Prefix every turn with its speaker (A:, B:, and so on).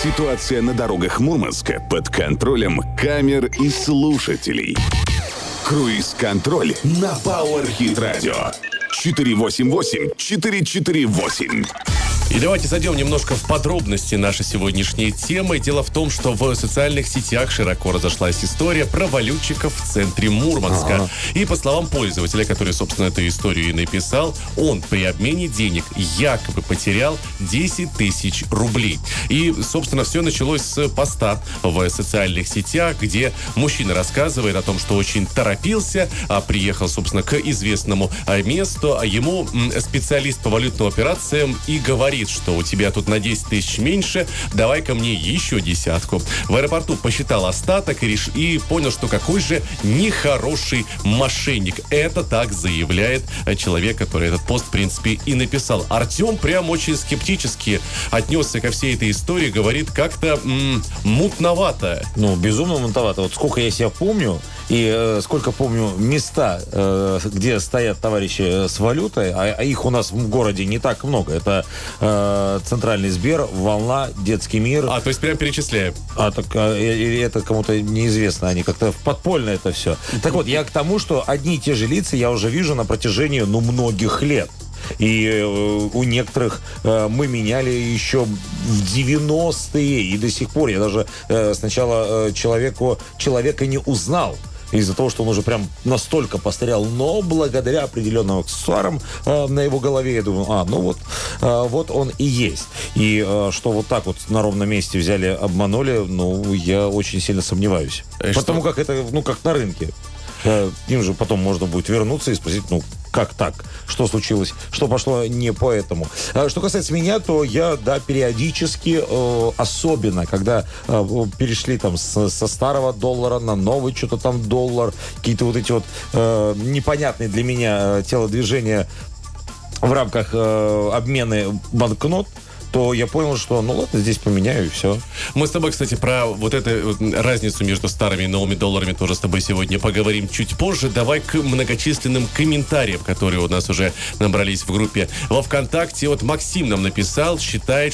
A: Ситуация на дорогах Мурманска под контролем камер и слушателей. Круиз-контроль на Power Hit Radio. 488-448.
B: И давайте зайдем немножко в подробности нашей сегодняшней темы. Дело в том, что в социальных сетях широко разошлась история про валютчиков в центре Мурманска. И по словам пользователя, который, собственно, эту историю и написал, он при обмене денег якобы потерял 10 тысяч рублей. И, собственно, все началось с поста в социальных сетях, где мужчина рассказывает о том, что очень торопился, приехал, собственно, к известному месту, а ему специалист по валютным операциям и говорит, что у тебя тут на 10 тысяч меньше, давай-ка мне еще десятку. В аэропорту посчитал остаток и понял, что какой же нехороший мошенник. Это так заявляет человек, который этот пост, в принципе, и написал. Артем прям очень скептически отнесся ко всей этой истории, говорит, как-то мутновато.
C: Ну, безумно мутновато. Вот сколько я себя помню, и сколько помню места, где стоят товарищи с валютой, а их у нас в городе не так много. Это Центральный Сбер, Волна, Детский мир.
B: То есть прям перечисляем.
C: Это кому-то неизвестно. Они как-то подпольно это все. Так вот, я к тому, что одни и те же лица я уже вижу на протяжении, многих лет. И у некоторых мы меняли еще в 90-е, и до сих пор я даже сначала человека не узнал. Из-за того, что он уже прям настолько постарел, но благодаря определенным аксессуарам на его голове, я думаю, вот он и есть. И что вот так вот на ровном месте взяли, обманули, я очень сильно сомневаюсь. Потому как это, как на рынке. Им же потом можно будет вернуться и спросить, как так? Что случилось? Что пошло не по этому? Что касается меня, то я, периодически, особенно, когда перешли там со старого доллара на новый что-то там доллар, какие-то вот эти вот непонятные для меня телодвижения в рамках обмена банкнот, то я понял, что, ладно, здесь поменяю, и все.
B: Мы с тобой, кстати, про вот эту разницу между старыми и новыми долларами тоже с тобой сегодня поговорим чуть позже. Давай к многочисленным комментариям, которые у нас уже набрались в группе во ВКонтакте. Вот Максим нам написал, считает,